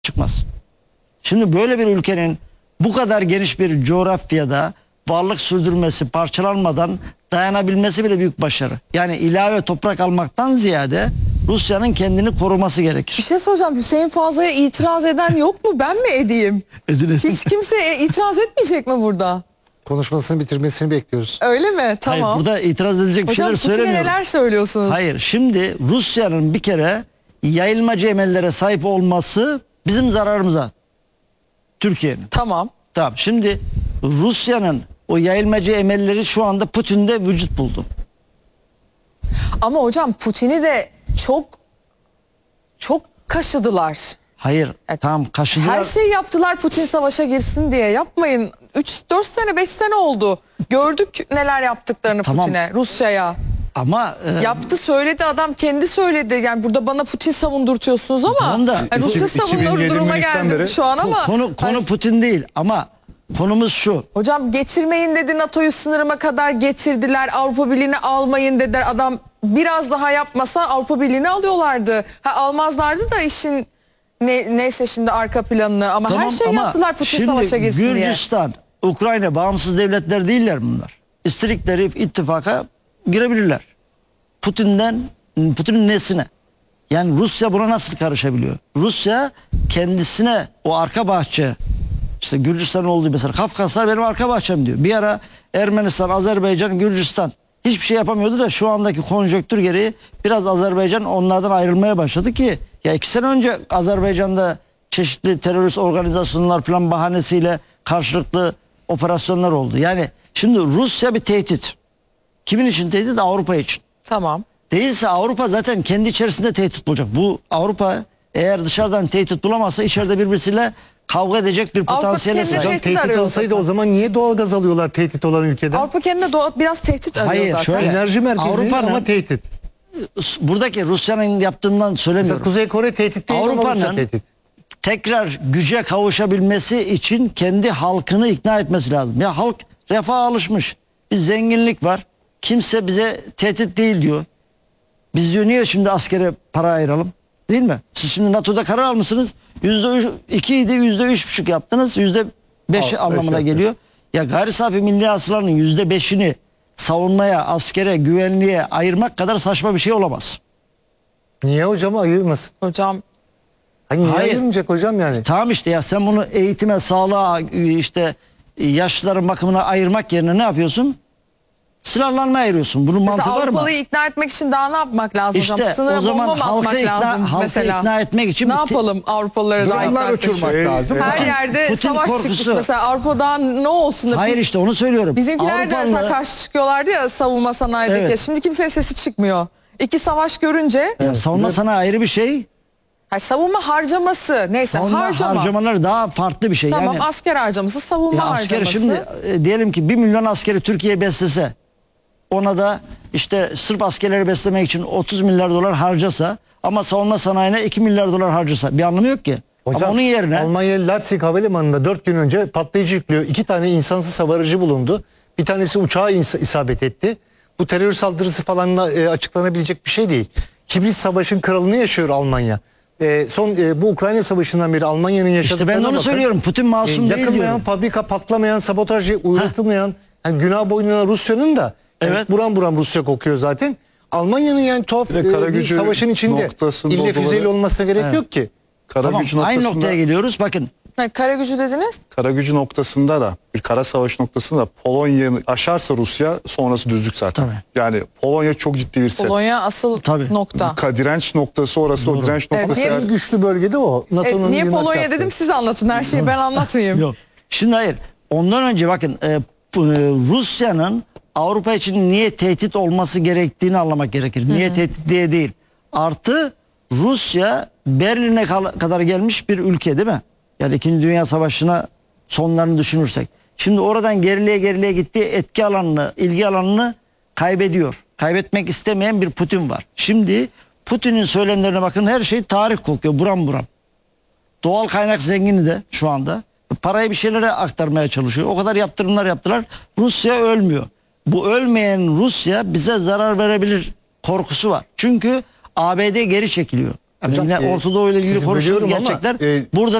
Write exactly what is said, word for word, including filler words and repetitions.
çıkmaz. Şimdi böyle bir ülkenin bu kadar geniş bir coğrafyada varlık sürdürmesi, parçalanmadan dayanabilmesi bile büyük başarı. Yani ilave toprak almaktan ziyade Rusya'nın kendini koruması gerekir. Bir şey soracağım. Hüseyin Fazla'ya itiraz eden yok mu? Ben mi edeyim? Edin, edin. Hiç kimse itiraz etmeyecek mi burada? Konuşmasını bitirmesini bekliyoruz. Öyle mi? Tamam. Hayır, burada itiraz edilecek bir Hocam şeyler Putin'e söylemiyorum. neler söylüyorsunuz? Hayır, şimdi Rusya'nın bir kere yayılmacı emellere sahip olması bizim zararımıza. Türkiye'nin. Tamam. Tamam. Şimdi Rusya'nın o yayılmacı emelleri şu anda Putin'de vücut buldu. Ama hocam Putin'i de çok çok kaşıdılar. Hayır. Evet. Tamam, kaşıdılar. Her şey yaptılar Putin savaşa girsin diye. Yapmayın. üç dört sene beş sene oldu. Gördük neler yaptıklarını Tamam. Putin'e, Rusya'ya. Ama e, Yaptı, söyledi, adam kendi söyledi. Yani burada bana Putin savundurtuyorsunuz ama Tamam da- yani Rusya İki- savunur iki bin duruma yirmi üçten geldim beri- şu an ama. konu konu Hani- Putin değil ama konumuz şu. Hocam getirmeyin dedi, NATO'yu sınırıma kadar getirdiler. Avrupa Birliği'ni almayın dediler. Adam biraz daha yapmasa Avrupa Birliği'ni alıyorlardı. Ha, almazlardı da işin ne, neyse şimdi arka planını ama Tamam, her şey ama yaptılar Putin şimdi savaşa girsin diye. Gürcistan, Ukrayna bağımsız devletler değiller bunlar. İstedikleri ittifaka girebilirler. Putin'den Putin'in nesine? Yani Rusya buna nasıl karışabiliyor? Rusya kendisine o arka bahçe, işte Gürcistan olduğu mesela Kafkaslar benim arka bahçem diyor. Bir ara Ermenistan, Azerbaycan, Gürcistan hiçbir şey yapamıyordu da şu andaki konjonktür gereği biraz Azerbaycan onlardan ayrılmaya başladı ki ya iki sene önce Azerbaycan'da çeşitli terörist organizasyonlar falan bahanesiyle karşılıklı operasyonlar oldu. Yani şimdi Rusya bir tehdit. Kimin için tehdit? Avrupa için. Tamam. Değilse Avrupa zaten kendi içerisinde tehdit bulacak. Bu Avrupa eğer dışarıdan tehdit bulamazsa içeride birbirisiyle kavga edecek bir potansiyele kendine sahip. tehdit Tehdit arıyor olsaydı zaten. o zaman niye doğalgaz alıyorlar tehdit olan ülkeden? Avrupa kendine doğa- biraz tehdit arıyor Hayır, zaten. şöyle. Enerji merkezi Avrupa'nın- ama tehdit. Buradaki Rusya'nın yaptığından Mesela söylemiyorum. Kuzey Kore tehdit değil ama Rusya Avrupa'nın tehdit. tekrar güce kavuşabilmesi için kendi halkını ikna etmesi lazım. Ya halk refaha alışmış. Bir zenginlik var. Kimse bize tehdit değil diyor. Biz diyor niye şimdi askere para ayıralım? Değil mi? Siz şimdi NATO'da karar almışsınız. Yüzde iki idi, yüzde üç buçuk yaptınız. Yüzde beş Al, anlamına beş geliyor. Ya gayri safi milli hasılanın yüzde beşini savunmaya, askere, güvenliğe ayırmak kadar saçma bir şey olamaz. Niye hocam ayırmasın? Hocam Hani niye Hayır. ayırmayacak hocam yani? Tamam işte ya sen bunu eğitime, sağlığa, işte yaşlıların bakımına ayırmak yerine ne yapıyorsun? Silahlanmaya ayırıyorsun. Bunun mesela mantığı var mı? Avrupalı'yı ikna etmek için daha ne yapmak lazım İşte hocam? Sınıra o zaman bomba mı halka atmak ikna- lazım halka mesela? ikna etmek için ne bir te- yapalım Avrupalıları daha ikna Dronlar etmek için? uçurmak lazım. Her Putin- yerde Putin savaş korkusu. çıkmış mesela Avrupa'dan ne olsun da Hayır biz- işte onu söylüyorum. bizimkiler de mesela Avrupalı- karşı çıkıyorlardı ya savunma sanayideki. Evet. Şimdi kimsenin sesi çıkmıyor. İki savaş görünce Ya savunma sanayi ayrı bir şey. ha, savunma harcaması neyse Savunma harcama. harcamaları daha farklı bir şey. Tamam yani, asker harcaması savunma ya asker harcaması. şimdi e, diyelim ki bir milyon askeri Türkiye beslese, ona da işte Sırp askerleri beslemek için otuz milyar dolar harcasa ama savunma sanayine iki milyar dolar harcasa bir anlamı yok ki. Hocam ama onun yerine Almanya Leipzig Havalimanı'nda dört gün önce patlayıcı yüklü iki tane insansız hava aracı bulundu. Bir tanesi uçağa ins- isabet etti. Bu terör saldırısı falan da e, açıklanabilecek bir şey değil. Kibrit savaşın kralını yaşıyor Almanya. E, son e, bu Ukrayna savaşından beri Almanya'nın işte yaşadıklarına ben de onu bakın. söylüyorum. Putin masum E, değil yakılmayan diyorum. fabrika, patlamayan, sabotaj uğratılmayan, yani günah boynuna Rusya'nın da yani Evet. buram buram Rusya kokuyor zaten. Almanya'nın yani tuhaf Bir de e, kara bir gücü savaşın içinde noktasında ille füzeyle olmaları- olmasına gerek Evet. yok ki. Kara Tamam, gücü aynı noktasında, noktaya geliyoruz. Bakın Ha, kara gücü dediniz. kara gücü noktasında da bir kara savaş noktasında Polonya'yı aşarsa Rusya sonrası düzlük zaten. Tabii. Yani Polonya çok ciddi bir set. Polonya asıl Tabii. nokta. Ka- direnç noktası orası, o direnç Evet, noktası. niye- eğer- En güçlü bölgede o. E, NATO'nun niye yanına Polonya yaptığı. dedim siz anlatın her şeyi ben anlatmayayım. yok. Şimdi hayır. Ondan önce bakın e, bu, e, Rusya'nın Avrupa için niye tehdit olması gerektiğini anlamak gerekir. Niye tehdit diye değil. Artı Rusya Berlin'e kal- kadar gelmiş bir ülke değil mi? Yani İkinci Dünya Savaşı'na sonlarını düşünürsek. Şimdi oradan gerileye gerileye gittiği etki alanını, ilgi alanını kaybediyor. Kaybetmek istemeyen bir Putin var. Şimdi Putin'in söylemlerine bakın, her şey tarih kokuyor buram buram. Doğal kaynak zengini de şu anda. Parayı bir şeylere aktarmaya çalışıyor. O kadar yaptırımlar yaptılar. Rusya ölmüyor. Bu ölmeyen Rusya bize zarar verebilir korkusu var. Çünkü A B D geri çekiliyor. Yani Hocam, yine e, Orta Doğu ile ilgili sizi konuşuyoruz bölüyorum ama, gerçekler. e, Burada